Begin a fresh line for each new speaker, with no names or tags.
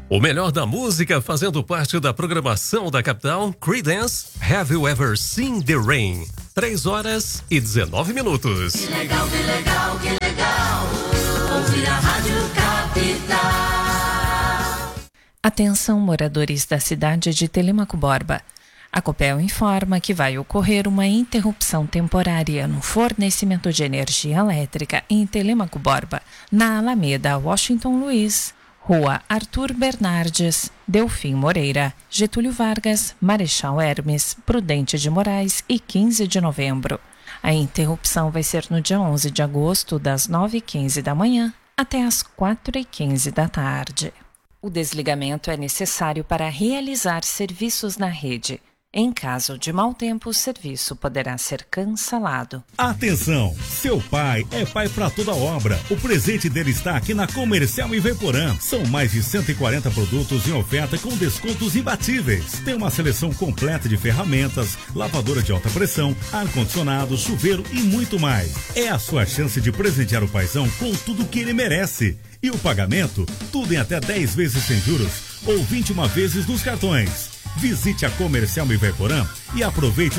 O melhor da música fazendo parte da programação da capital, Creedence, Have You Ever Seen the Rain? 3h19.
Que legal, que legal, que legal. Ouvir a Rádio Capital.
Atenção, moradores da cidade de Telêmaco Borba. A Copel informa que vai ocorrer uma interrupção temporária no fornecimento de energia elétrica em Telêmaco Borba, na Alameda Washington Luiz, Rua Arthur Bernardes, Delfim Moreira, Getúlio Vargas, Marechal Hermes, Prudente de Moraes e 15 de novembro. A interrupção vai ser no dia 11 de agosto, das 9h15 da manhã até as 4h15 da tarde. O desligamento é necessário para realizar serviços na rede. Em caso de mau tempo, o serviço poderá ser cancelado.
Atenção! Seu pai é pai para toda obra. O presente dele está aqui na Comercial Iveporã. São mais de 140 produtos em oferta com descontos imbatíveis. Tem uma seleção completa de ferramentas, lavadora de alta pressão, ar-condicionado, chuveiro e muito mais. É a sua chance de presentear o paizão com tudo que ele merece. E o pagamento? Tudo em até 10 vezes sem juros ou 21 vezes nos cartões. Visite a Comercial Iveporã e aproveite